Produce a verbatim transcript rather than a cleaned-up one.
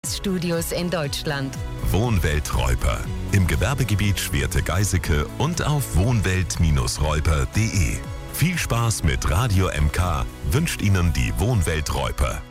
Studios in Deutschland. Wohnwelt-Räuper. Im Gewerbegebiet Schwerte-Geiseke und auf wohnwelt Bindestrich räuper punkt de. Viel Spaß mit Radio M K wünscht Ihnen die Wohnwelt-Räuper.